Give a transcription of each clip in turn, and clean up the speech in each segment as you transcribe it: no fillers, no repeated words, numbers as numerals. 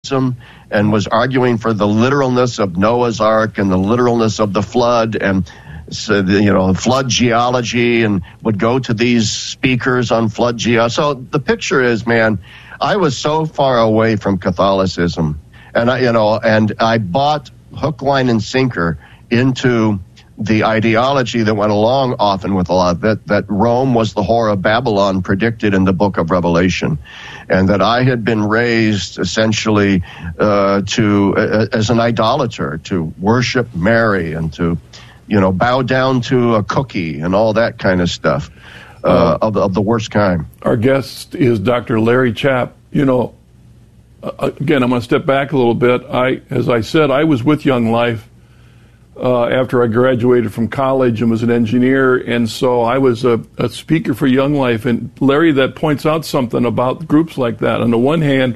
and was arguing for the literalness of Noah's Ark and the literalness of the flood and flood geology, and would go to these speakers on flood geology. So the picture is, man, I was so far away from Catholicism, and I bought hook, line, and sinker into the ideology that went along often with a lot of it, that Rome was the whore of Babylon predicted in the book of Revelation, and that I had been raised essentially as an idolater, to worship Mary and to, bow down to a cookie and all that kind of stuff, of the worst kind. Our guest is Dr. Larry Chapp. Again, I'm going to step back a little bit. As I said, I was with Young Life after I graduated from college and was an engineer, and so I was a speaker for Young Life. And Larry, that points out something about groups like that. On the one hand,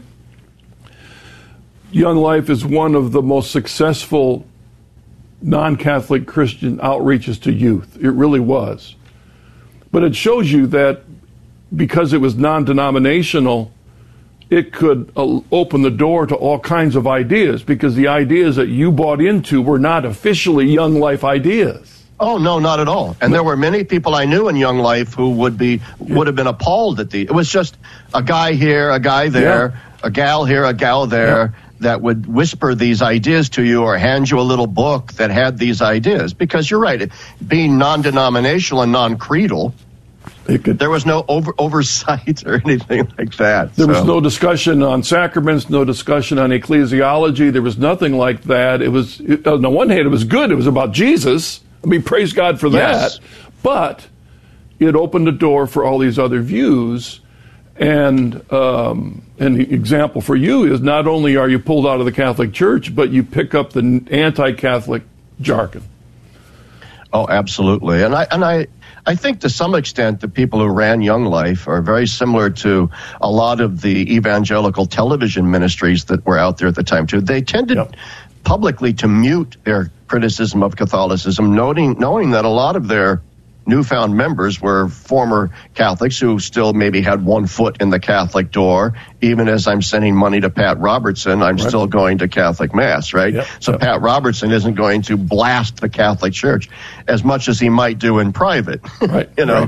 Young Life is one of the most successful non-Catholic Christian outreaches to youth. It really was. But it shows you that because it was non-denominational, it could open the door to all kinds of ideas, because the ideas that you bought into were not officially Young Life ideas. Oh, no, not at all. And there were many people I knew in Young Life who would have been appalled at it was just a guy here, a guy there, a gal here, a gal there, that would whisper these ideas to you or hand you a little book that had these ideas. Because you're right, being non-denominational and non-creedal, there was no oversight or anything like that. There was no discussion on sacraments, no discussion on ecclesiology. There was nothing like that. On the one hand, it was good. It was about Jesus. I mean, praise God for that. But it opened the door for all these other views. And the example for you is, not only are you pulled out of the Catholic Church, but you pick up the anti-Catholic jargon. Oh, absolutely. And I think to some extent the people who ran Young Life are very similar to a lot of the evangelical television ministries that were out there at the time too. They tended publicly to mute their criticism of Catholicism, knowing that a lot of their newfound members were former Catholics who still maybe had one foot in the Catholic door. Even as I'm sending money to Pat Robertson, I'm still going to Catholic Mass, right? Pat Robertson isn't going to blast the Catholic Church as much as he might do in private, but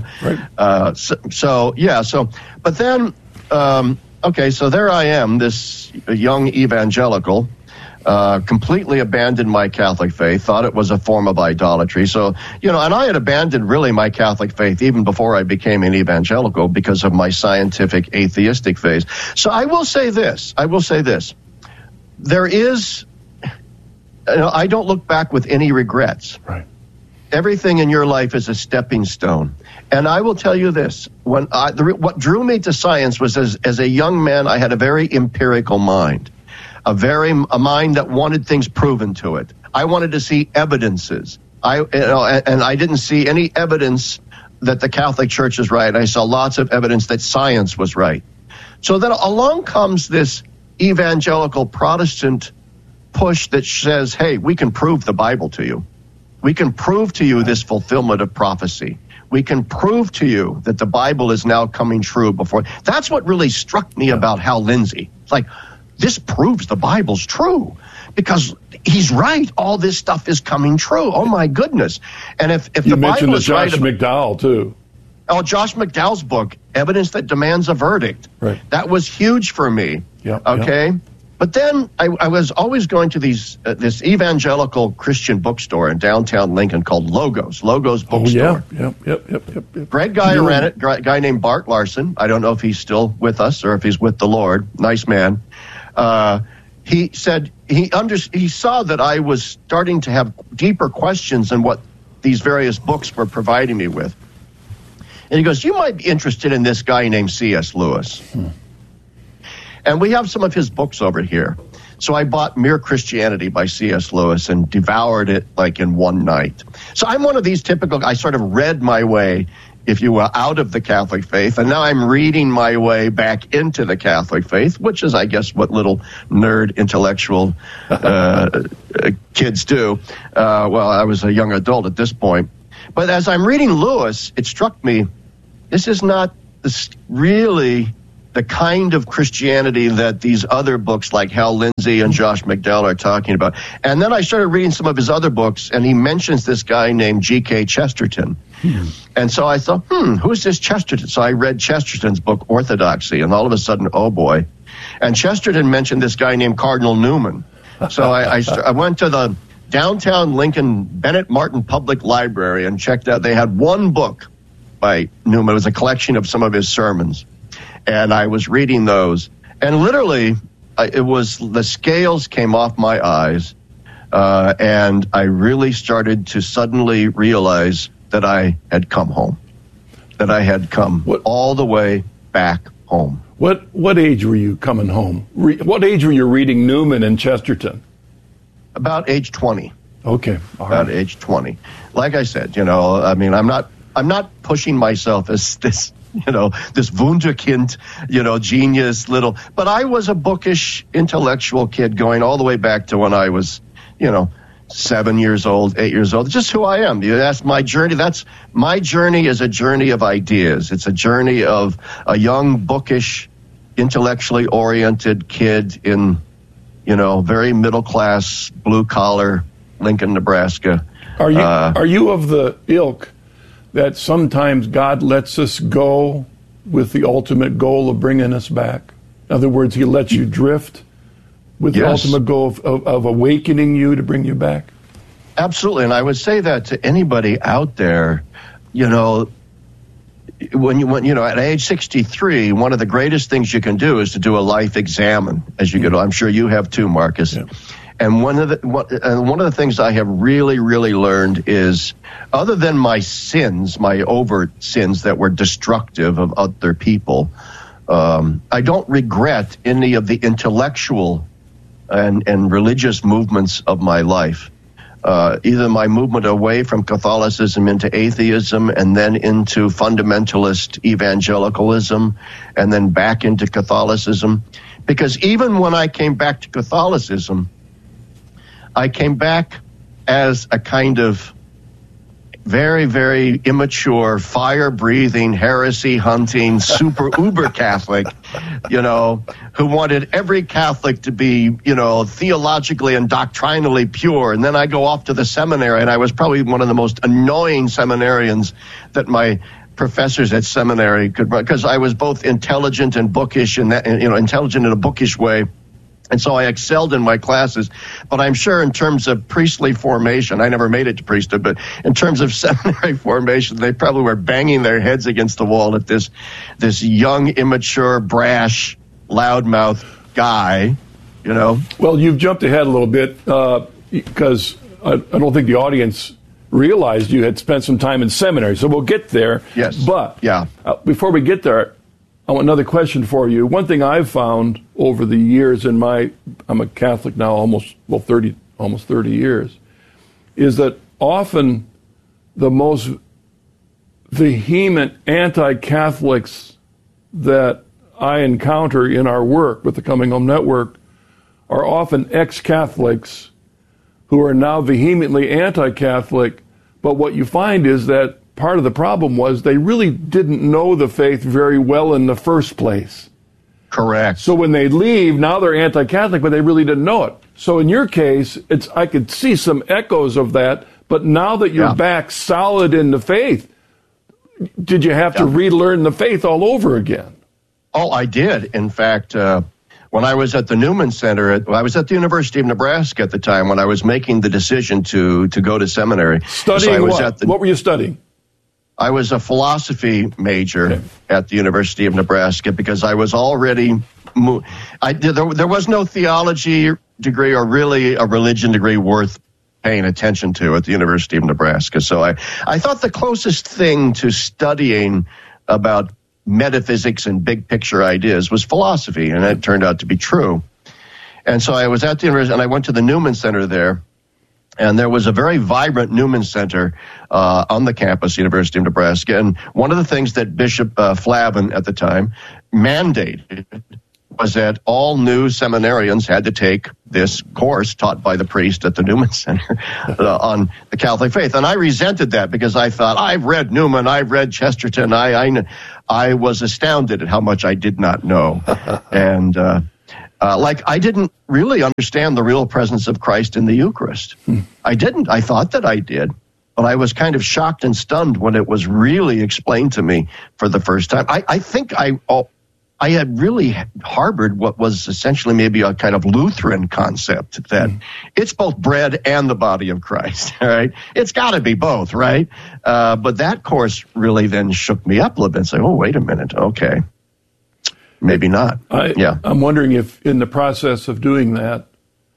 then, so there I am, this young evangelical, completely abandoned my Catholic faith, thought it was a form of idolatry. So, and I had abandoned really my Catholic faith even before I became an evangelical because of my scientific atheistic phase. So I will say this. There is, I don't look back with any regrets. Right. Everything in your life is a stepping stone. And I will tell you this, what drew me to science was as a young man, I had a very empirical mind. A mind that wanted things proven to it. I wanted to see evidences. And I didn't see any evidence that the Catholic Church is right. I saw lots of evidence that science was right. So then along comes this evangelical Protestant push that says, hey, we can prove the Bible to you. We can prove to you this fulfillment of prophecy. We can prove to you that the Bible is now coming true before. That's what really struck me about Hal Lindsey. It's like, this proves the Bible's true because he's right. All this stuff is coming true. Oh my goodness! And if the Bible is right, Josh McDowell too. Oh, Josh McDowell's book, Evidence That Demands a Verdict. Right. That was huge for me. Yeah. Okay. Yep. But then I was always going to this evangelical Christian bookstore in downtown Lincoln called Logos Bookstore. Yep. Great guy who ran it, guy named Bart Larson. I don't know if he's still with us or if he's with the Lord. Nice man. He said he saw that I was starting to have deeper questions than what these various books were providing me with. And he goes, you might be interested in this guy named C.S. Lewis. And we have some of his books over here. So I bought Mere Christianity by C.S. Lewis and devoured it like in one night. So I'm one of these I sort of read my way, if you will, out of the Catholic faith. And now I'm reading my way back into the Catholic faith, which is, I guess, what little nerd intellectual kids do. Well, I was a young adult at this point. But as I'm reading Lewis, it struck me, this is not really the kind of Christianity that these other books like Hal Lindsey and Josh McDowell are talking about. And then I started reading some of his other books, and he mentions this guy named G.K. Chesterton. And so I thought, who's this Chesterton? So I read Chesterton's book, Orthodoxy, and all of a sudden, oh boy. And Chesterton mentioned this guy named Cardinal Newman. So I went to the downtown Lincoln Bennett Martin Public Library and checked out. They had one book by Newman. It was a collection of some of his sermons. And I was reading those. And literally, the scales came off my eyes. And I really started to suddenly realize that I had come home. That I had come all the way back home. What age were you coming home? What age were you reading Newman and Chesterton? About age 20. Okay. All about right. age 20. Like I said, I mean, I'm not pushing myself as this, this Wunderkind, genius little, but I was a bookish intellectual kid going all the way back to when I was, 7 years old, 8 years old. Just who I am. That's my journey. My journey is a journey of ideas. It's a journey of a young, bookish, intellectually oriented kid in, very middle class, blue collar, Lincoln, Nebraska. Are you of the ilk that sometimes God lets us go with the ultimate goal of bringing us back? In other words, he lets you drift with the ultimate goal of awakening you to bring you back? Absolutely. And I would say that to anybody out there, when at age 63, one of the greatest things you can do is to do a life examine as you get older. I'm sure you have too, Marcus. Yeah. And one of the things I have really, really learned is, other than my sins, my overt sins that were destructive of other people, I don't regret any of the intellectual and religious movements of my life. Either my movement away from Catholicism into atheism, and then into fundamentalist evangelicalism, and then back into Catholicism. Because even when I came back to Catholicism, I came back as a kind of very, very immature, fire-breathing, heresy-hunting, super uber Catholic, who wanted every Catholic to be, theologically and doctrinally pure. And then I go off to the seminary, and I was probably one of the most annoying seminarians that my professors at seminary could run, because I was both intelligent and bookish, and intelligent in a bookish way. And so I excelled in my classes. But I'm sure in terms of priestly formation, I never made it to priesthood, but in terms of seminary formation, they probably were banging their heads against the wall at this young, immature, brash, loudmouth guy, Well, you've jumped ahead a little bit because I don't think the audience realized you had spent some time in seminary. So we'll get there. Yes. But yeah. Before we get there, I want another question for you. One thing I've found over the years I'm a Catholic now almost 30 years, is that often the most vehement anti-Catholics that I encounter in our work with the Coming Home Network are often ex-Catholics who are now vehemently anti-Catholic. But what you find is that part of the problem was they really didn't know the faith very well in the first place. Correct. So when they leave, now they're anti-Catholic, but they really didn't know it. So in your case, I could see some echoes of that, but now that you're back solid in the faith, did you have to relearn the faith all over again? Oh, I did. In fact, when I was at the Newman Center, I was at the University of Nebraska at the time when I was making the decision to go to seminary. Studying what? What were you studying? I was a philosophy major at the University of Nebraska because I was already there was no theology degree or really a religion degree worth paying attention to at the University of Nebraska. So I thought the closest thing to studying about metaphysics and big picture ideas was philosophy, and it turned out to be true. And so I was at the university, and I went to the Newman Center there. And there was a very vibrant Newman Center on the campus, University of Nebraska. And one of the things that Bishop Flavin at the time mandated was that all new seminarians had to take this course taught by the priest at the Newman Center on the Catholic faith. And I resented that because I thought, I've read Newman, I've read Chesterton, I was astounded at how much I did not know. And I didn't really understand the real presence of Christ in the Eucharist. I didn't. I thought that I did. But I was kind of shocked and stunned when it was really explained to me for the first time. I think I had really harbored what was essentially maybe a kind of Lutheran concept that it's both bread and the body of Christ, all right? It's got to be both, right? But that course really then shook me up a little bit and said, oh, wait a minute, okay. Maybe not. I'm wondering if in the process of doing that,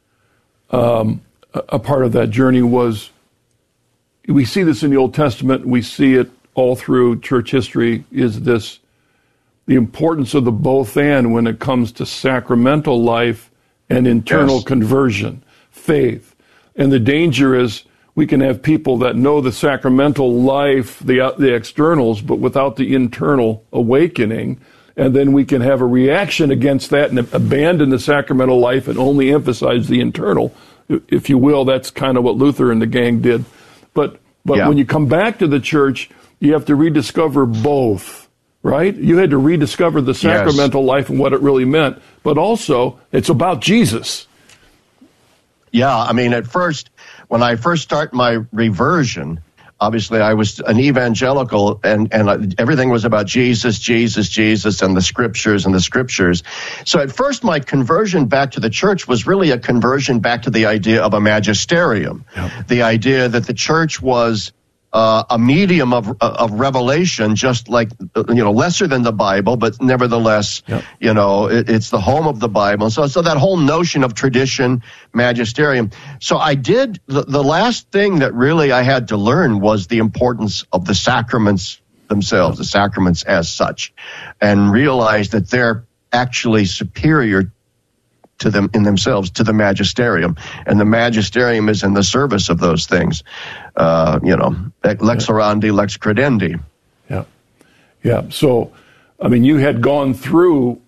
a part of that journey was, we see this in the Old Testament, we see it all through church history, is this the importance of the both and when it comes to sacramental life and internal conversion, faith. And the danger is we can have people that know the sacramental life, the externals, but without the internal awakening. And then we can have a reaction against that and abandon the sacramental life and only emphasize the internal, if you will. That's kind of what Luther and the gang did. But when you come back to the church, you have to rediscover both, right? You had to rediscover the sacramental life and what it really meant. But also, it's about Jesus. Yeah, I mean, at first, when I first start my reversion, obviously I was an evangelical and everything was about Jesus, Jesus, Jesus, and the scriptures and the scriptures. So at first my conversion back to the church was really a conversion back to the idea of a magisterium, the idea that the church was a medium of revelation, just like, lesser than the Bible, but nevertheless, it's the home of the Bible. So that whole notion of tradition, magisterium. So I did, the last thing that really I had to learn was the importance of the sacraments themselves, the sacraments as such, and realize that they're actually superior to them in themselves, to the magisterium. And the magisterium is in the service of those things. Lex orandi, lex credendi. Yeah. So, I mean, you had gone through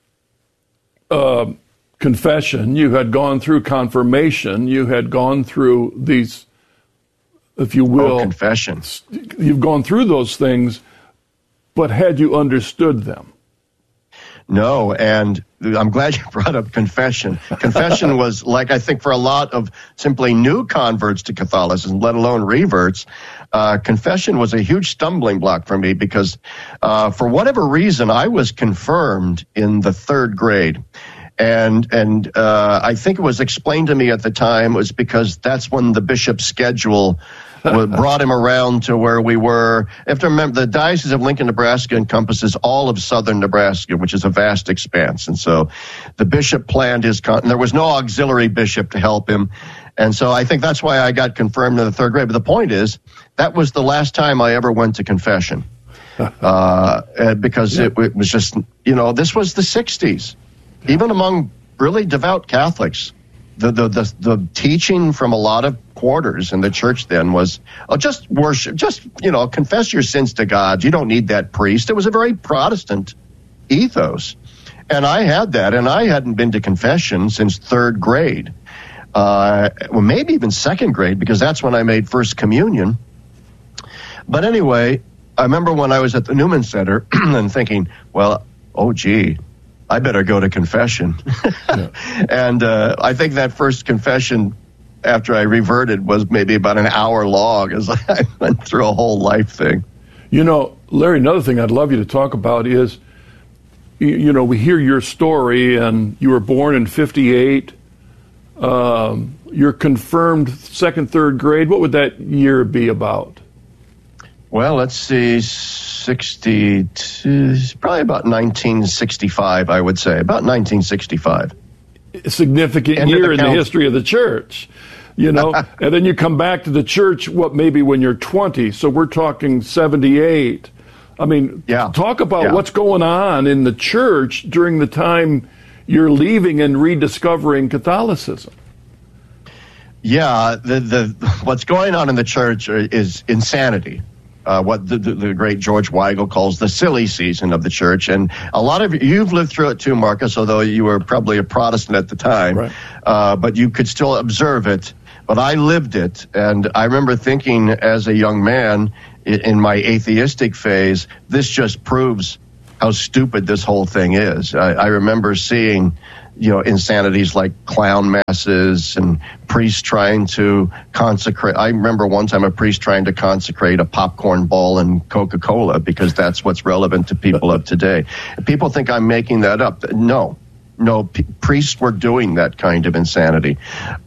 confession, you had gone through confirmation, you had gone through these, if you will, confessions. You've gone through those things, but had you understood them? No, and I'm glad you brought up confession. Confession was, like, I think for a lot of simply new converts to Catholicism, let alone reverts, confession was a huge stumbling block for me because for whatever reason, I was confirmed in the third grade. And I think it was explained to me at the time was because that's when the bishop's schedule brought him around to where we were. You have to remember, the Diocese of Lincoln, Nebraska encompasses all of southern Nebraska, which is a vast expanse. And so the bishop planned his, there was no auxiliary bishop to help him. And so I think that's why I got confirmed in the third grade. But the point is, that was the last time I ever went to confession. Because it was just, this was the 60s. Even among really devout Catholics, the teaching from a lot of quarters in the church then was just worship, confess your sins to God. You don't need that priest. It was a very Protestant ethos. And I had that, and I hadn't been to confession since third grade. Maybe even second grade, because that's when I made First Communion. But anyway, I remember when I was at the Newman Center and thinking, well, I better go to confession. And I think that first confession after I reverted was maybe about an hour long as I went through a whole life thing. Larry, another thing I'd love you to talk about is, we hear your story, and you were born in 1958. You're confirmed second, third grade. What would that year be about? Well, let's see, 62, probably about 1965, I would say, about 1965. A significant year in the history of the church, and then you come back to the church, maybe when you're 20, so we're talking 78. I mean, talk about what's going on in the church during the time you're leaving and rediscovering Catholicism. Yeah, what's going on in the church is insanity. What the great George Weigel calls the silly season of the church. And a lot of you've lived through it too, Marcus, although you were probably a Protestant at the time, right. But you could still observe it. But I lived it. And I remember thinking as a young man, in my atheistic phase, this just proves how stupid this whole thing is. I remember seeing, insanities like clown masses and priests trying to consecrate. I remember one time a priest trying to consecrate a popcorn ball and Coca-Cola because that's what's relevant to people of today. People think I'm making that up. No, priests were doing that kind of insanity.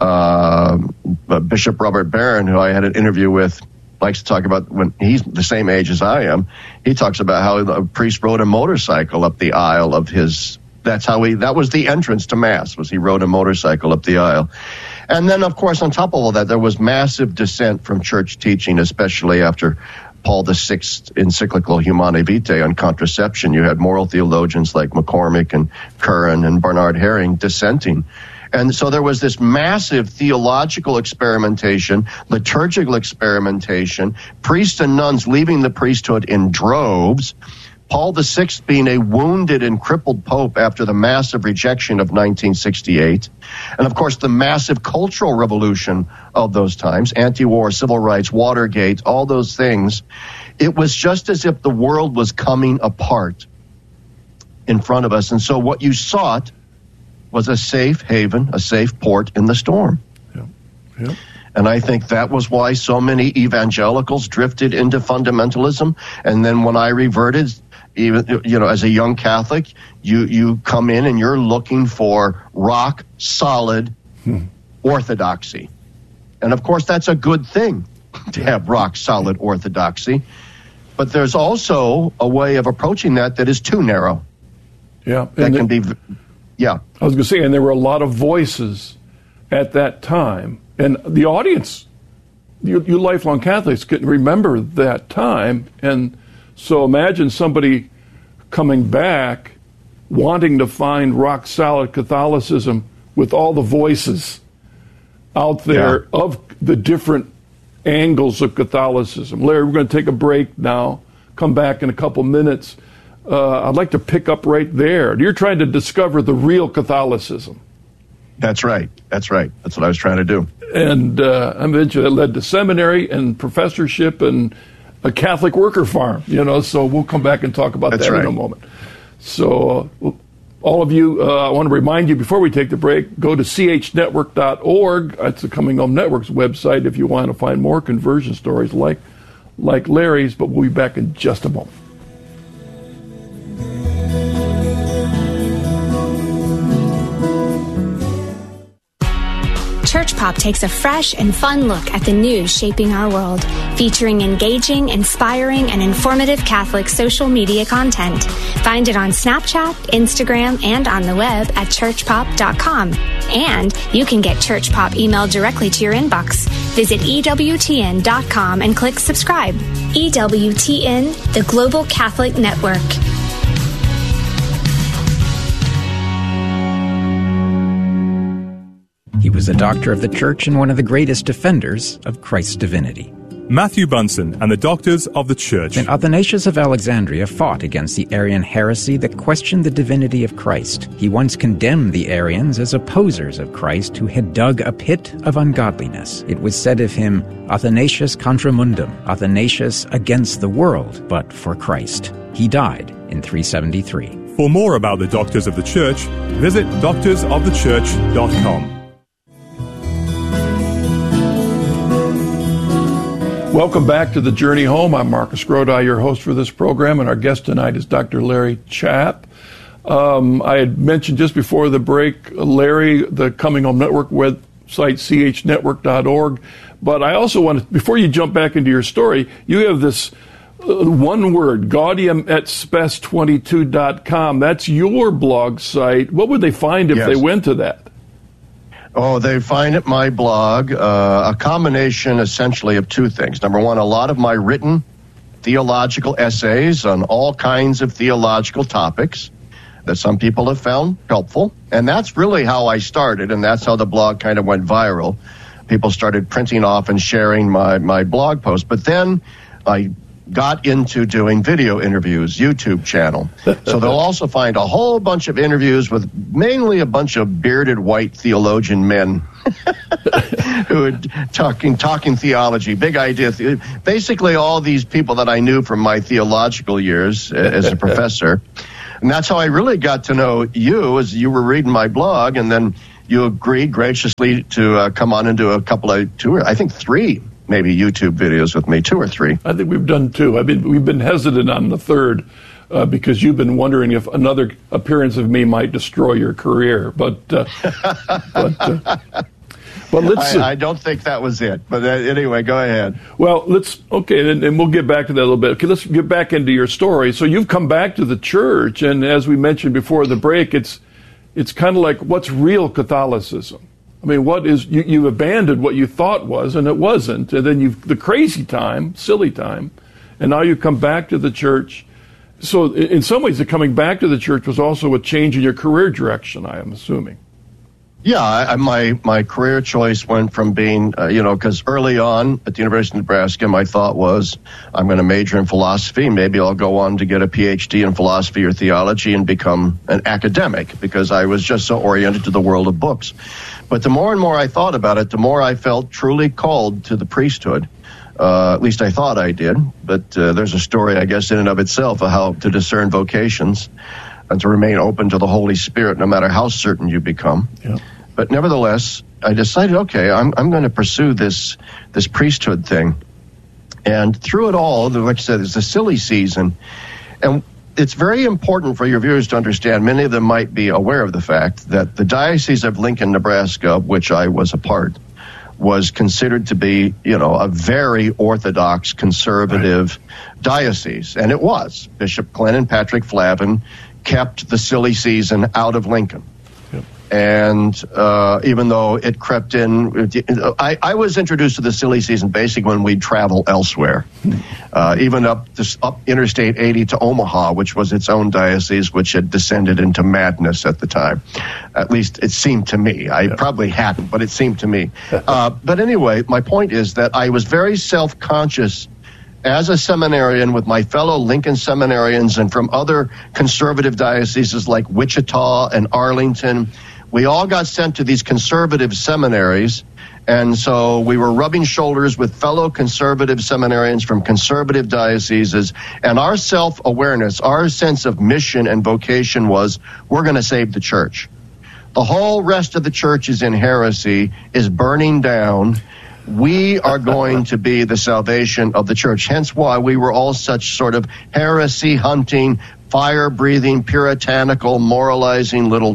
Bishop Robert Barron, who I had an interview with, likes to talk about when he's the same age as I am. He talks about how a priest rode a motorcycle up the aisle of his. That was the entrance to Mass, was he rode a motorcycle up the aisle. And then, of course, on top of all that, there was massive dissent from church teaching, especially after Paul VI's encyclical Humanae Vitae on contraception. You had moral theologians like McCormick and Curran and Bernard Herring dissenting. And so there was this massive theological experimentation, liturgical experimentation, priests and nuns leaving the priesthood in droves, Paul VI being a wounded and crippled pope after the massive rejection of 1968. And, of course, the massive cultural revolution of those times, anti-war, civil rights, Watergate, all those things. It was just as if the world was coming apart in front of us. And so what you sought was a safe haven, a safe port in the storm. Yeah. And I think that was why so many evangelicals drifted into fundamentalism. And then when I reverted, even as a young Catholic, you come in and you're looking for rock solid orthodoxy. And of course, that's a good thing to have rock solid orthodoxy. But there's also a way of approaching that is too narrow. Yeah. That can be. Yeah. I was going to say, and there were a lot of voices at that time. And the audience, you lifelong Catholics can remember that time. And so imagine somebody coming back wanting to find rock-solid Catholicism with all the voices out there of the different angles of Catholicism. Larry, we're going to take a break now, come back in a couple minutes. I'd like to pick up right there. You're trying to discover the real Catholicism. That's right. That's what I was trying to do. And eventually that led to seminary and professorship and a Catholic worker farm, so we'll come back and talk about that in a moment. So all of you, I want to remind you before we take the break, go to chnetwork.org. That's the Coming Home Network's website if you want to find more conversion stories like Larry's, but we'll be back in just a moment. Church Pop takes a fresh and fun look at the news shaping our world, featuring engaging, inspiring, and informative Catholic social media content. Find it on Snapchat, Instagram, and on the web at churchpop.com. And you can get Church Pop emailed directly to your inbox. Visit EWTN.com and click subscribe. EWTN, the Global Catholic Network. He was a doctor of the Church and one of the greatest defenders of Christ's divinity. Matthew Bunson and the Doctors of the Church. St. Athanasius of Alexandria fought against the Arian heresy that questioned the divinity of Christ. He once condemned the Arians as opposers of Christ who had dug a pit of ungodliness. It was said of him, Athanasius contra mundum, Athanasius against the world, but for Christ. He died in 373. For more about the Doctors of the Church, visit doctorsofthechurch.com. Welcome back to The Journey Home. I'm Marcus Grodi, your host for this program, and our guest tonight is Dr. Larry Chapp. I had mentioned just before the break, Larry, the Coming Home Network website, chnetwork.org. But I also want to, before you jump back into your story, you have this one word, gaudium-et-spes22.com. That's your blog site. What would they find if they went to that? Oh, they find at my blog a combination essentially of two things. Number one, a lot of my written theological essays on all kinds of theological topics that some people have found helpful. And that's really how I started, and that's how the blog kind of went viral. People started printing off and sharing my blog posts. But then I got into doing video interviews, YouTube channel. So they'll also find a whole bunch of interviews with mainly a bunch of bearded white theologian men who were talking theology, big idea. Basically, all these people that I knew from my theological years as a professor. And that's how I really got to know you, as you were reading my blog, and then you agreed graciously to come on and do a couple of three maybe YouTube videos with me, 2 or 3. I think we've done 2. We've been hesitant on the third because you've been wondering if another appearance of me might destroy your career. But let's. I don't think that was it. But anyway, go ahead. Well, and we'll get back to that a little bit. Okay, let's get back into your story. So you've come back to the church, and as we mentioned before the break, it's kind of like, what's real Catholicism? I mean, what is you've abandoned what you thought was, and it wasn't, and then the crazy time, silly time, and now you come back to the church. So in some ways, the coming back to the church was also a change in your career direction, I am assuming. Yeah, my career choice went from being, because early on at the University of Nebraska, my thought was, I'm going to major in philosophy. Maybe I'll go on to get a PhD in philosophy or theology and become an academic, because I was just so oriented to the world of books. But the more and more I thought about it, the more I felt truly called to the priesthood. At least I thought I did. But there's a story, I guess, in and of itself of how to discern vocations and to remain open to the Holy Spirit no matter how certain you become. Yeah. But nevertheless, I decided, okay, I'm going to pursue this priesthood thing. And through it all, like I said, it's a silly season. And it's very important for your viewers to understand, many of them might be aware of the fact that the Diocese of Lincoln, Nebraska, of which I was a part, was considered to be, a very orthodox, conservative diocese. And it was. Bishop Glennon Patrick Flavin kept the silly season out of Lincoln. Yep. And even though it crept in, I was introduced to the silly season basically when we'd travel elsewhere, even up Interstate 80 to Omaha, which was its own diocese, which had descended into madness at the time. At least it seemed to me. I probably hadn't, but it seemed to me. But anyway, my point is that I was very self-conscious as a seminarian with my fellow Lincoln seminarians and from other conservative dioceses like Wichita and Arlington. We all got sent to these conservative seminaries, and so we were rubbing shoulders with fellow conservative seminarians from conservative dioceses, and our self-awareness, our sense of mission and vocation was, we're going to save the church. The whole rest of the church is in heresy, is burning down. We are going to be the salvation of the church. Hence why we were all such sort of heresy-hunting, fire-breathing, puritanical, moralizing little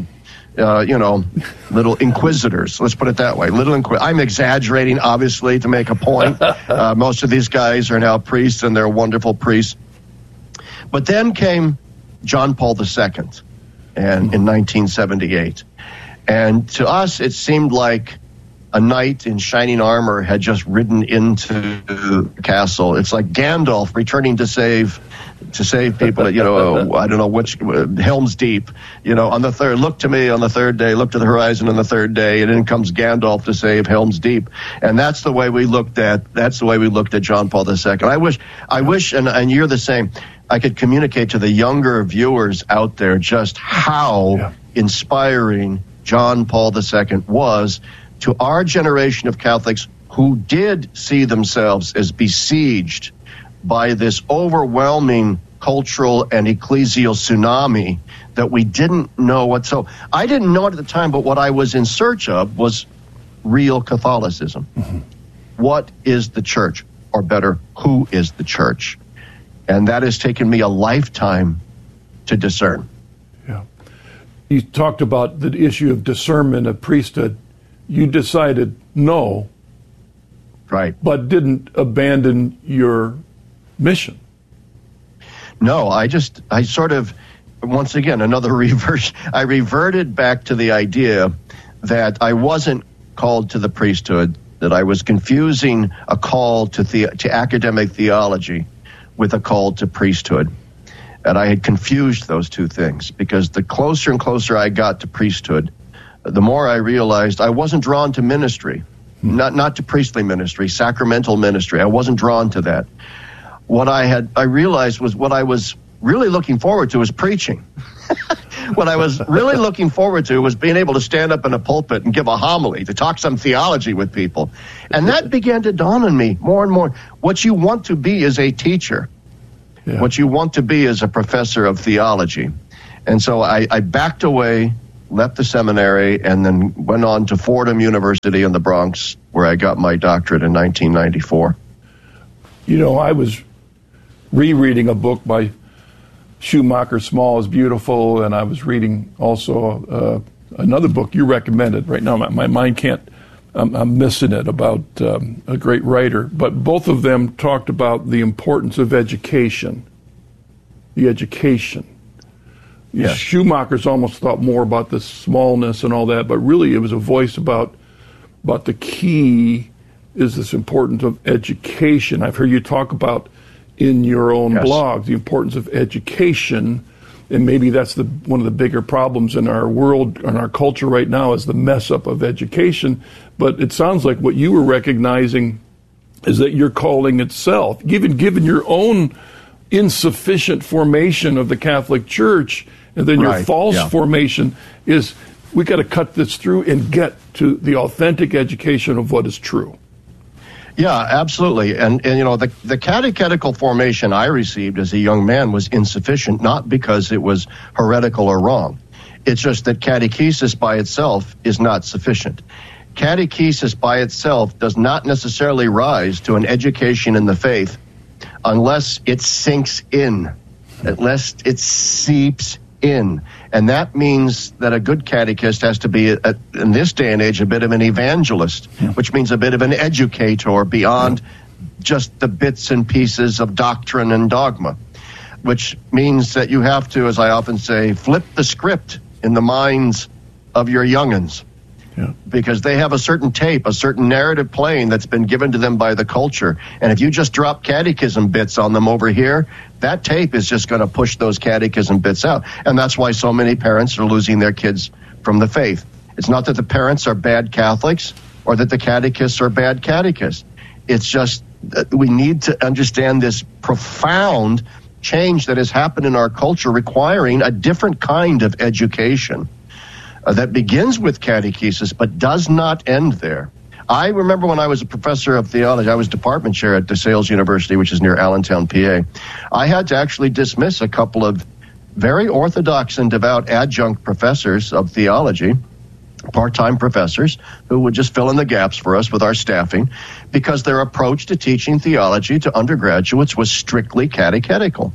inquisitors. Let's put it that way. I'm exaggerating, obviously, to make a point. Most of these guys are now priests, and they're wonderful priests. But then came John Paul II in 1978. And to us, it seemed like a knight in shining armor had just ridden into the castle. It's like Gandalf returning to save people, I don't know which, Helm's Deep, on the third, look to me on the third day, look to the horizon on the third day, and in comes Gandalf to save Helm's Deep. And that's the way we looked at John Paul II. I wish, and you're the same, I could communicate to the younger viewers out there just how inspiring John Paul II was to our generation of Catholics who did see themselves as besieged by this overwhelming cultural and ecclesial tsunami that we didn't know what. So I didn't know it at the time, but what I was in search of was real Catholicism. Mm-hmm. What is the church? Or better, who is the church? And that has taken me a lifetime to discern. Yeah. You talked about the issue of discernment of priesthood. You decided no. Right. But didn't abandon your mission. No, I sort of, once again, another reverse. I reverted back to the idea that I wasn't called to the priesthood, that I was confusing a call to academic theology with a call to priesthood. And I had confused those two things, because the closer and closer I got to priesthood, the more I realized I wasn't drawn to ministry, not to priestly ministry, sacramental ministry. I wasn't drawn to that. What I realized was what I was really looking forward to was preaching. what I was really looking forward to was being able to stand up in a pulpit and give a homily, to talk some theology with people. And that began to dawn on me more and more. What you want to be is a teacher. Yeah. What you want to be is a professor of theology. And so I backed away, left the seminary, and then went on to Fordham University in the Bronx, where I got my doctorate in 1994. You know, I was rereading a book by Schumacher, Small is Beautiful, and I was reading also another book you recommended. Right now, my mind can't, I'm missing it, about a great writer. But both of them talked about the importance of education. The education. Yes. Schumacher's almost thought more about the smallness and all that, but really it was a voice about the key is this importance of education. I've heard you talk about in your own blog the importance of education, and maybe that's one of the bigger problems in our world, in our culture right now, is the mess up of education. But it sounds like what you were recognizing is that your calling itself, even given your own insufficient formation of the Catholic Church, and then your false formation, is we got to cut this through and get to the authentic education of what is true. Yeah, absolutely. And you know, the catechetical formation I received as a young man was insufficient, not because it was heretical or wrong. It's just that catechesis by itself is not sufficient. Catechesis by itself does not necessarily rise to an education in the faith unless it sinks in, unless it seeps in. And that means that a good catechist has to be, in this day and age, a bit of an evangelist, which means a bit of an educator beyond just the bits and pieces of doctrine and dogma, which means that you have to, as I often say, flip the script in the minds of your young'uns. Yeah. Because they have a certain tape, a certain narrative playing that's been given to them by the culture. And if you just drop catechism bits on them over here, that tape is just going to push those catechism bits out. And that's why so many parents are losing their kids from the faith. It's not that the parents are bad Catholics or that the catechists are bad catechists. It's just that we need to understand this profound change that has happened in our culture, requiring a different kind of education. That begins with catechesis, but does not end there. I remember when I was a professor of theology, I was department chair at DeSales University, which is near Allentown, PA. I had to actually dismiss a couple of very orthodox and devout adjunct professors of theology, part-time professors, who would just fill in the gaps for us with our staffing, because their approach to teaching theology to undergraduates was strictly catechetical.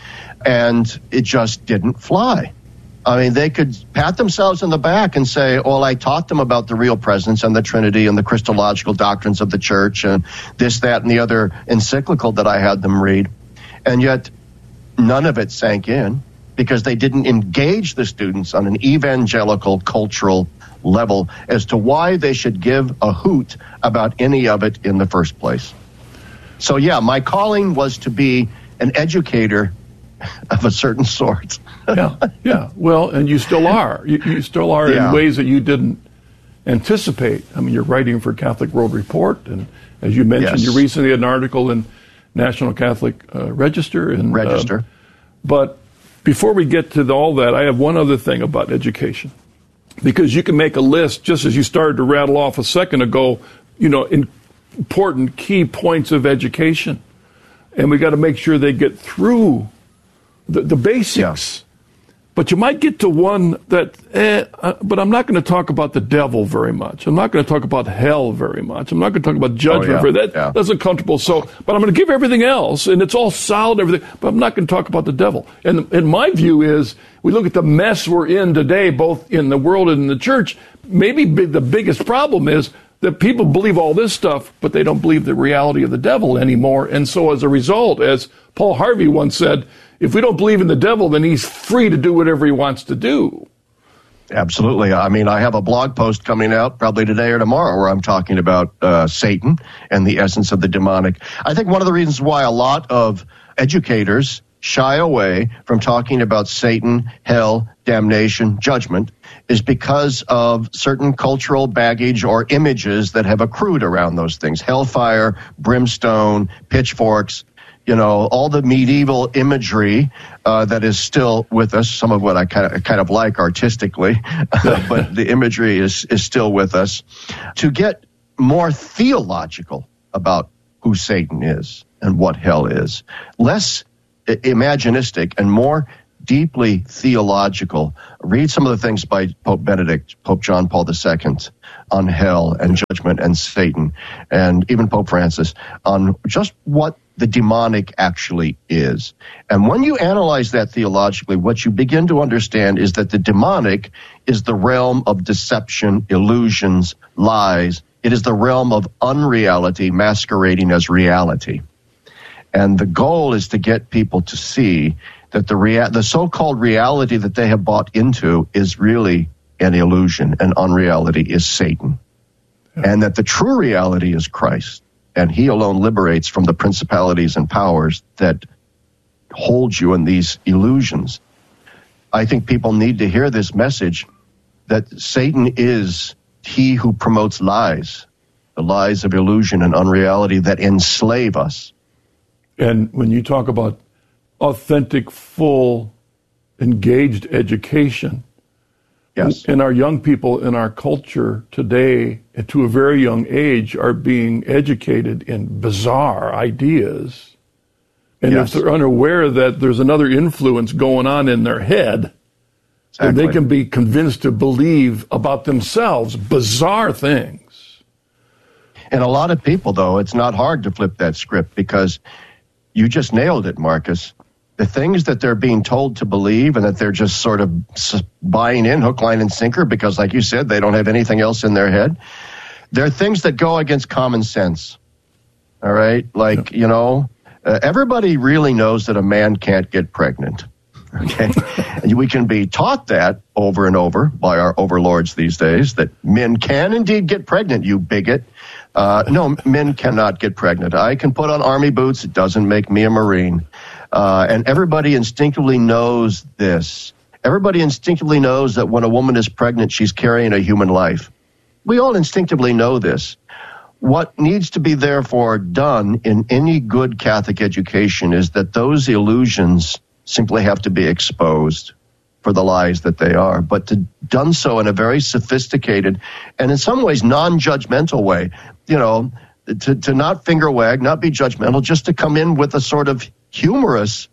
And it just didn't fly. I mean, they could pat themselves on the back and say, well, I taught them about the real presence and the Trinity and the Christological doctrines of the church and this, that, and the other encyclical that I had them read. And yet none of it sank in because they didn't engage the students on an evangelical cultural level as to why they should give a hoot about any of it in the first place. So, yeah, my calling was to be an educator of a certain sort. Yeah. Well, and you still are. You still are in ways that you didn't anticipate. I mean, you're writing for Catholic World Report, and as you mentioned, you recently had an article in National Catholic Register. But before we get to all that, I have one other thing about education. Because you can make a list, just as you started to rattle off a second ago, you know, important key points of education. And we got to make sure they get through the basics. Yeah. But you might get to one that, but I'm not going to talk about the devil very much. I'm not going to talk about hell very much. I'm not going to talk about judgment. That's uncomfortable. So, but I'm going to give everything else, and it's all solid, everything, but I'm not going to talk about the devil. And my view is, we look at the mess we're in today, both in the world and in the church, maybe the biggest problem is that people believe all this stuff, but they don't believe the reality of the devil anymore. And so as a result, as Paul Harvey once said, if we don't believe in the devil, then he's free to do whatever he wants to do. Absolutely. I mean, I have a blog post coming out probably today or tomorrow where I'm talking about Satan and the essence of the demonic. I think one of the reasons why a lot of educators shy away from talking about Satan, hell, damnation, judgment is because of certain cultural baggage or images that have accrued around those things. Hellfire, brimstone, pitchforks. all the medieval imagery that is still with us, some of what I kind of like artistically, but the imagery is still with us, to get more theological about who Satan is and what hell is, less imaginistic and more deeply theological. Read some of the things by Pope Benedict, Pope John Paul II on hell and judgment and Satan, and even Pope Francis on just what the demonic actually is. And when you analyze that theologically, what you begin to understand is that the demonic is the realm of deception, illusions, lies. It is the realm of unreality masquerading as reality. And the goal is to get people to see that the so-called reality that they have bought into is really an illusion, and unreality is Satan. Yeah. And that the true reality is Christ, and he alone liberates from the principalities and powers that hold you in these illusions. I think people need to hear this message that Satan is he who promotes lies, the lies of illusion and unreality that enslave us. And when you talk about authentic, full, engaged education, yes, and our young people in our culture today, to a very young age, are being educated in bizarre ideas. And yes, if they're unaware that there's another influence going on in their head, exactly, and they can be convinced to believe about themselves bizarre things. And a lot of people, though, it's not hard to flip that script, because you just nailed it, Marcus. The things that they're being told to believe and that they're just sort of buying in hook, line, and sinker because, like you said, they don't have anything else in their head. They're things that go against common sense. All right? Like, everybody really knows that a man can't get pregnant. Okay? We can be taught that over and over by our overlords these days, that men can indeed get pregnant, you bigot. No, men cannot get pregnant. I can put on army boots. It doesn't make me a Marine. And everybody instinctively knows this. Everybody instinctively knows that when a woman is pregnant, she's carrying a human life. We all instinctively know this. What needs to be therefore done in any good Catholic education is that those illusions simply have to be exposed for the lies that they are, but done so in a very sophisticated and in some ways non-judgmental way. To not finger wag, not be judgmental, just to come in with a sort of humorous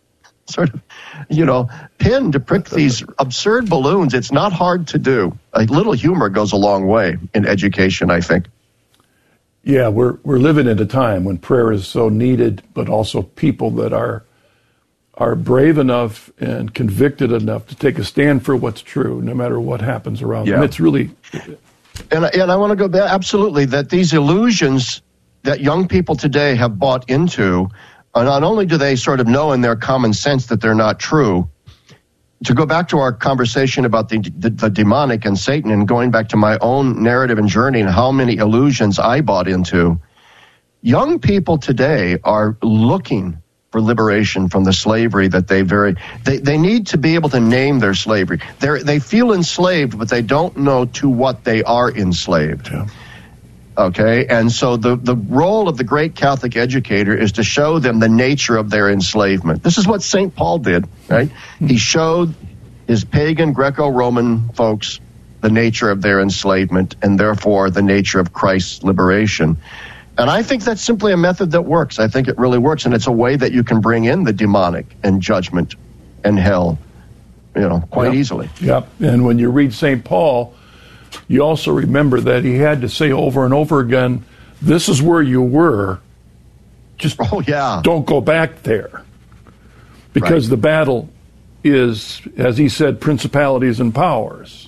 pin to prick these absurd balloons. It's not hard to do. A little humor goes a long way in education, I think. Yeah, we're living at a time when prayer is so needed, but also people that are brave enough and convicted enough to take a stand for what's true, no matter what happens around them. It's really... And I want to go back, absolutely, that these illusions that young people today have bought into, not only do they sort of know in their common sense that they're not true, to go back to our conversation about the demonic and Satan, and going back to my own narrative and journey and how many illusions I bought into, young people today are looking for liberation from the slavery that they need to be able to name their slavery. They feel enslaved, but they don't know to what they are enslaved. Yeah. Okay, and so the role of the great Catholic educator is to show them the nature of their enslavement. This is what St. Paul did, right? He showed his pagan Greco-Roman folks the nature of their enslavement, and therefore the nature of Christ's liberation. And I think that's simply a method that works. I think it really works, and it's a way that you can bring in the demonic and judgment and hell, quite easily. Yep, and when you read St. Paul, you also remember that he had to say over and over again, this is where you were, just don't go back there. Because the battle is, as he said, principalities and powers.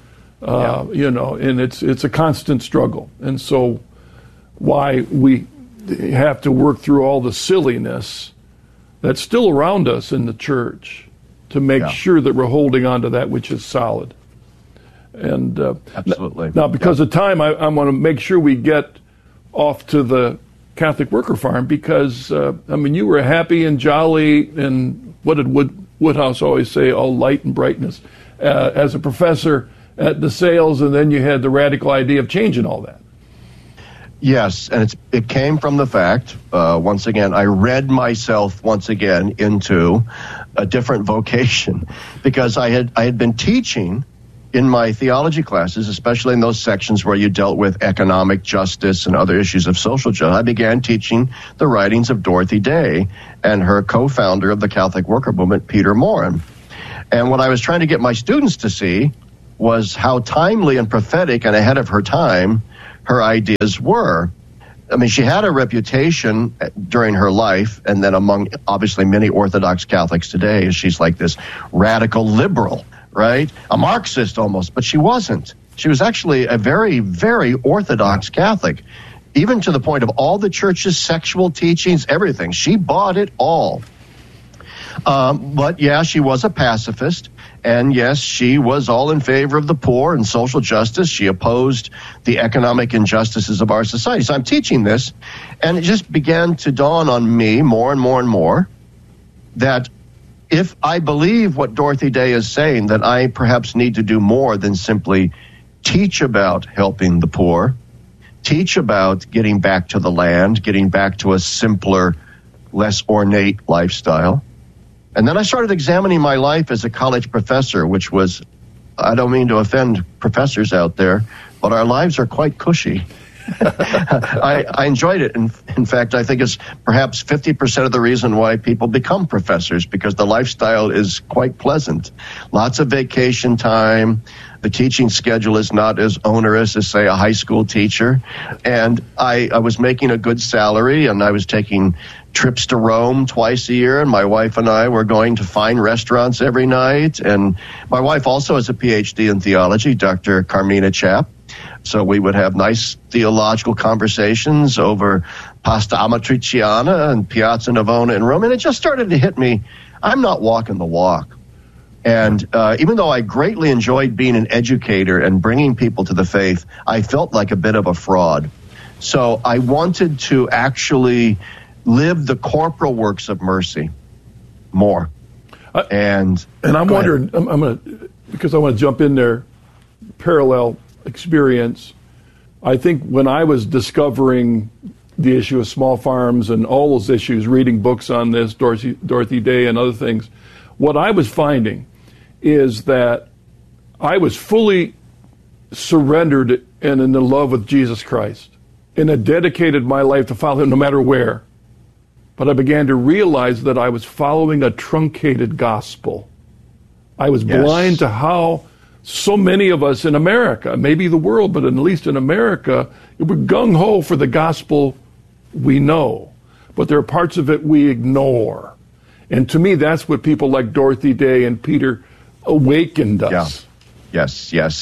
And it's a constant struggle. And so why we have to work through all the silliness that's still around us in the church to make sure that we're holding on to that which is solid. And absolutely. Now, because of time, I want to make sure we get off to the Catholic Worker Farm, because you were happy and jolly, and what did Woodhouse always say? All light and brightness as a professor at the sales, and then you had the radical idea of changing all that. Yes, and it came from the fact, once again, I read myself once again into a different vocation, because I had been teaching in my theology classes, especially in those sections where you dealt with economic justice and other issues of social justice. I began teaching the writings of Dorothy Day and her co-founder of the Catholic Worker Movement, Peter Maurin. And what I was trying to get my students to see was how timely and prophetic and ahead of her time her ideas were. I mean, she had a reputation during her life, and then among obviously many Orthodox Catholics today, she's like this radical liberal, right? A Marxist almost, but she wasn't. She was actually a very, very Orthodox Catholic, even to the point of all the church's sexual teachings, everything. She bought it all. But yeah, she was a pacifist. And yes, she was all in favor of the poor and social justice. She opposed the economic injustices of our society. So I'm teaching this, and it just began to dawn on me more and more and more that if I believe what Dorothy Day is saying, that I perhaps need to do more than simply teach about helping the poor, teach about getting back to the land, getting back to a simpler, less ornate lifestyle. And then I started examining my life as a college professor, which was, I don't mean to offend professors out there, but our lives are quite cushy. I enjoyed it. In fact, I think it's perhaps 50% of the reason why people become professors, because the lifestyle is quite pleasant. Lots of vacation time. The teaching schedule is not as onerous as, say, a high school teacher. And I was making a good salary, and I was taking trips to Rome twice a year, and my wife and I were going to fine restaurants every night. And my wife also has a PhD in theology, Dr. Carmina Chapp. So we would have nice theological conversations over Pasta Amatriciana and Piazza Navona in Rome. And it just started to hit me, I'm not walking the walk. And even though I greatly enjoyed being an educator and bringing people to the faith, I felt like a bit of a fraud. So I wanted to actually live the corporal works of mercy more. And I'm wondering, I'm going to, because I want to jump in there, parallel experience. I think when I was discovering the issue of small farms and all those issues, reading books on this, Dorothy Day and other things, what I was finding is that I was fully surrendered and in the love with Jesus Christ, and had dedicated my life to follow him no matter where. But I began to realize that I was following a truncated gospel. I was blind to how so many of us in America, maybe the world, but at least in America, we're gung-ho for the gospel we know. But there are parts of it we ignore. And to me, that's what people like Dorothy Day and Peter awakened us. Yeah. Yes.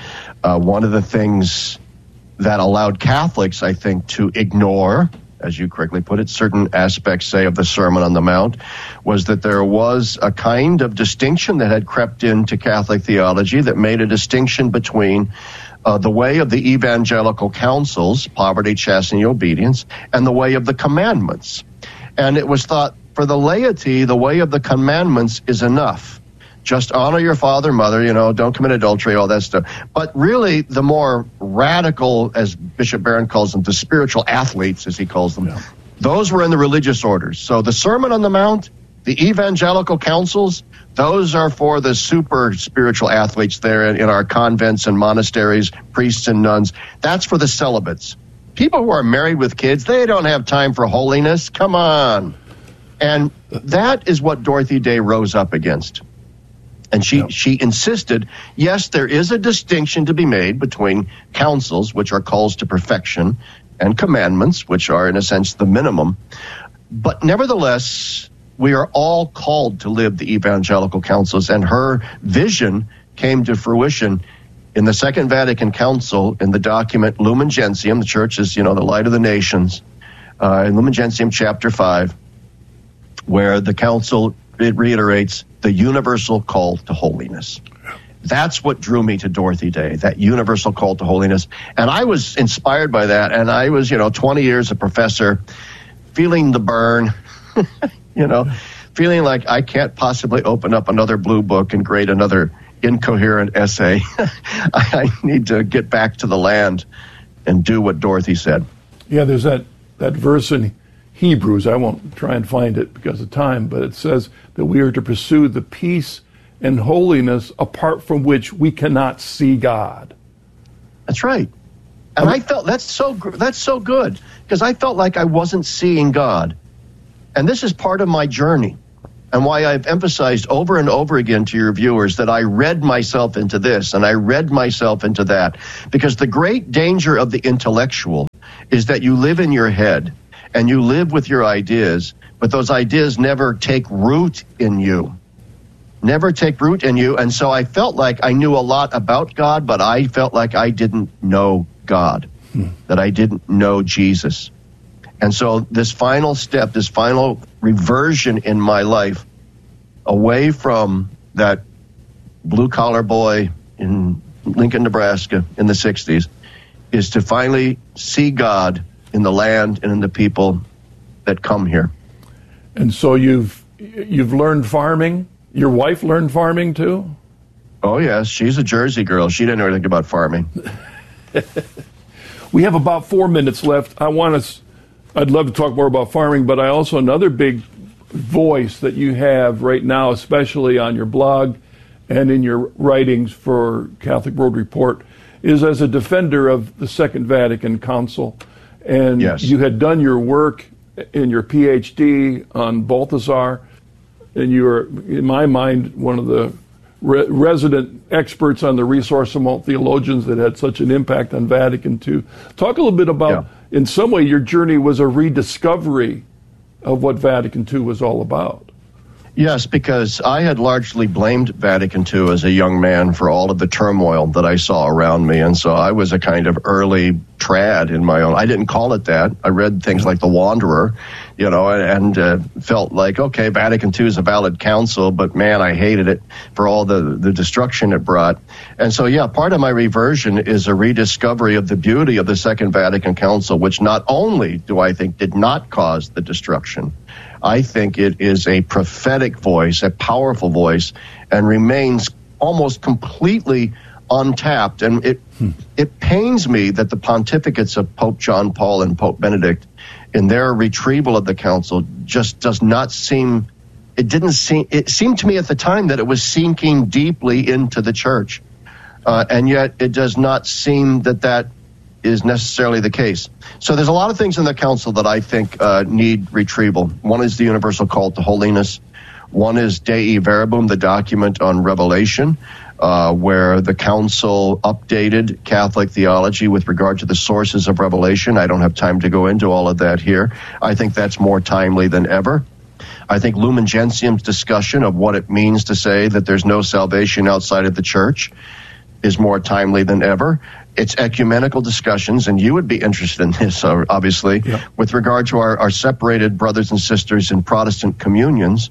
One of the things that allowed Catholics, I think, to ignore, as you correctly put it, certain aspects, say, of the Sermon on the Mount, was that there was a kind of distinction that had crept into Catholic theology that made a distinction between the way of the evangelical counsels, poverty, chastity, obedience, and the way of the commandments. And it was thought, for the laity, the way of the commandments is enough. Just honor your father, mother, don't commit adultery, all that stuff. But really, the more radical, as Bishop Barron calls them, the spiritual athletes, as he calls them, those were in the religious orders. So the Sermon on the Mount, the evangelical counsels, those are for the super spiritual athletes there in our convents and monasteries, priests and nuns. That's for the celibates. People who are married with kids, they don't have time for holiness. Come on. And that is what Dorothy Day rose up against. And she insisted, yes, there is a distinction to be made between counsels, which are calls to perfection, and commandments, which are, in a sense, the minimum. But nevertheless, we are all called to live the evangelical counsels, and her vision came to fruition in the Second Vatican Council in the document Lumen Gentium. The church is, the light of the nations, in Lumen Gentium chapter 5, where the council, it reiterates the universal call to holiness. That's what drew me to Dorothy Day, that universal call to holiness. And I was inspired by that. And I was, 20 years a professor, feeling the burn, feeling like I can't possibly open up another blue book and grade another incoherent essay. I need to get back to the land and do what Dorothy said. Yeah, there's that verse in Hebrews. I won't try and find it because of time, but it says that we are to pursue the peace and holiness apart from which we cannot see God. That's right. And I felt that's so good, because I felt like I wasn't seeing God. And this is part of my journey, and why I've emphasized over and over again to your viewers that I read myself into this and I read myself into that, because the great danger of the intellectual is that you live in your head and you live with your ideas, but those ideas never take root in you. Never take root in you. And so I felt like I knew a lot about God, but I felt like I didn't know God, that I didn't know Jesus. And so this final step, this final reversion in my life away from that blue-collar boy in Lincoln, Nebraska in the 60s, is to finally see God in the land and in the people that come here. And so you've learned farming? Your wife learned farming too? Oh, yes. She's a Jersey girl. She didn't know anything about farming. We have about 4 minutes left. I'd love to talk more about farming, but I also, another big voice that you have right now, especially on your blog and in your writings for Catholic World Report, is as a defender of the Second Vatican Council. And yes, you had done your work in your PhD on Balthasar, and you are, in my mind, one of the resident experts on the ressourcement theologians that had such an impact on Vatican II. Talk a little bit about, in some way, your journey was a rediscovery of what Vatican II was all about. Yes, because I had largely blamed Vatican II as a young man for all of the turmoil that I saw around me. And so I was a kind of early trad in my own. I didn't call it that. I read things like The Wanderer, and felt like, okay, Vatican II is a valid council, but man, I hated it for all the destruction it brought. And so, part of my reversion is a rediscovery of the beauty of the Second Vatican Council, which not only do I think did not cause the destruction, I think it is a prophetic voice, a powerful voice, and remains almost completely untapped. And it pains me that the pontificates of Pope John Paul and Pope Benedict, in their retrieval of the council, just does not seem, it seemed to me at the time that it was sinking deeply into the church. And yet it does not seem that is necessarily the case. So there's a lot of things in the council that I think need retrieval. One is the universal call to holiness. One is Dei Verbum, the document on Revelation, where the council updated Catholic theology with regard to the sources of revelation. I don't have time to go into all of that here. I think that's more timely than ever. I think Lumen Gentium's discussion of what it means to say that there's no salvation outside of the church is more timely than ever. It's ecumenical discussions, and you would be interested in this, obviously, with regard to our separated brothers and sisters in Protestant communions,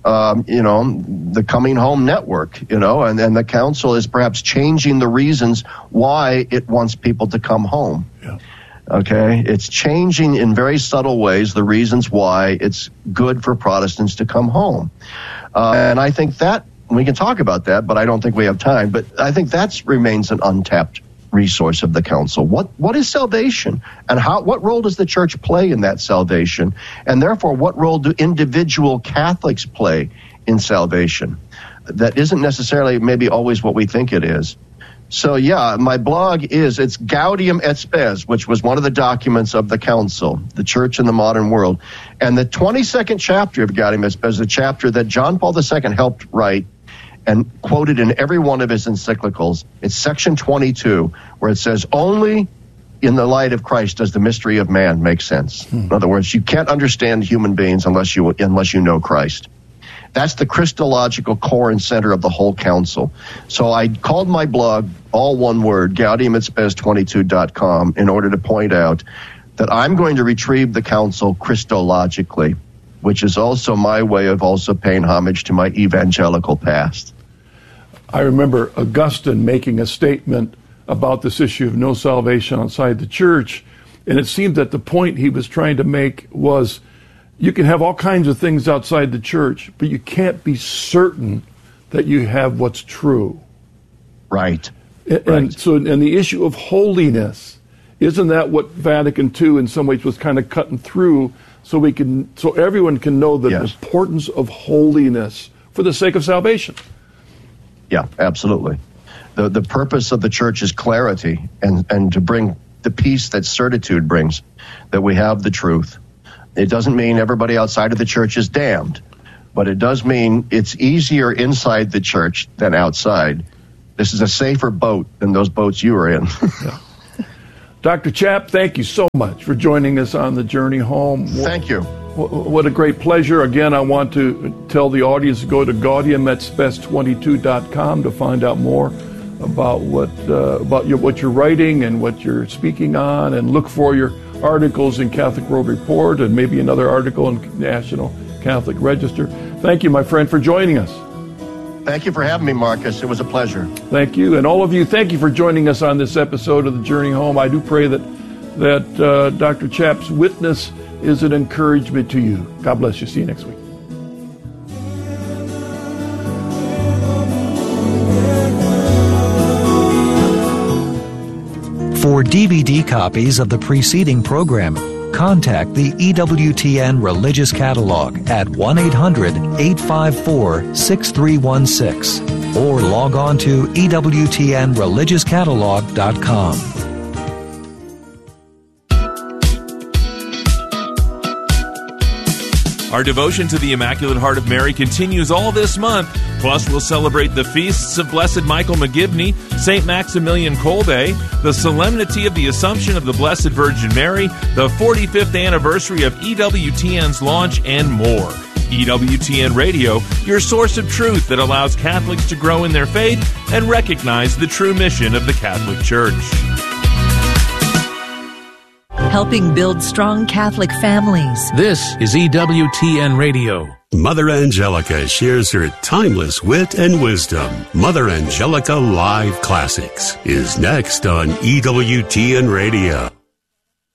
the Coming Home Network, and the council is perhaps changing the reasons why it wants people to come home. Yeah. Okay? It's changing in very subtle ways the reasons why it's good for Protestants to come home. And I think that, we can talk about that, but I don't think we have time, but I think that remains an untapped resource of the council. What is salvation, and what role does the church play in that salvation, and therefore what role do individual Catholics play in salvation? That isn't necessarily maybe always what we think it is. So my blog it's Gaudium et Spes, which was one of the documents of the council, the church in the modern world. And the 22nd chapter of Gaudium et Spes, the chapter that John Paul II helped write and quoted in every one of his encyclicals, it's section 22, where it says, only in the light of Christ does the mystery of man make sense. In other words, you can't understand human beings unless you know Christ. That's the Christological core and center of the whole council. So I called my blog, all one word, GaudiumEtSpes22.com, in order to point out that I'm going to retrieve the council Christologically, which is also my way of also paying homage to my evangelical past. I remember Augustine making a statement about this issue of no salvation outside the church, and it seemed that the point he was trying to make was, you can have all kinds of things outside the church, but you can't be certain that you have what's true. Right. And so the issue of holiness Isn't that what Vatican II in some ways was kind of cutting through, so everyone can know the importance of holiness for the sake of salvation? Yeah, absolutely. The purpose of the church is clarity and to bring the peace that certitude brings, that we have the truth. It doesn't mean everybody outside of the church is damned, but it does mean it's easier inside the church than outside. This is a safer boat than those boats you were in. Yeah. Dr. Chapp, thank you so much for joining us on the journey home. Thank you. What a great pleasure. Again, I want to tell the audience to go to GaudiumEtSpes22.com to find out more about what you're writing and what you're speaking on, and look for your articles in Catholic World Report and maybe another article in National Catholic Register. Thank you, my friend, for joining us. Thank you for having me, Marcus. It was a pleasure. Thank you. And all of you, thank you for joining us on this episode of The Journey Home. I do pray that Dr. Chapp's witness is an encouragement to you. God bless you. See you next week. For DVD copies of the preceding program, contact the EWTN Religious Catalog at 1-800-854-6316 or log on to EWTNReligiousCatalog.com. Our devotion to the Immaculate Heart of Mary continues all this month. Plus, we'll celebrate the feasts of Blessed Michael McGivney, St. Maximilian Kolbe, the Solemnity of the Assumption of the Blessed Virgin Mary, the 45th anniversary of EWTN's launch, and more. EWTN Radio, your source of truth that allows Catholics to grow in their faith and recognize the true mission of the Catholic Church. Helping build strong Catholic families. This is EWTN Radio. Mother Angelica shares her timeless wit and wisdom. Mother Angelica Live Classics is next on EWTN Radio.